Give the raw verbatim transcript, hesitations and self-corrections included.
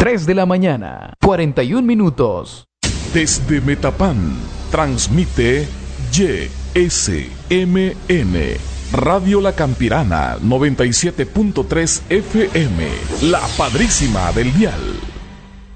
tres de la mañana, cuarenta y un minutos. Desde Metapán, transmite Y S M N, Radio La Campirana, noventa y siete punto tres F M, la padrísima del dial.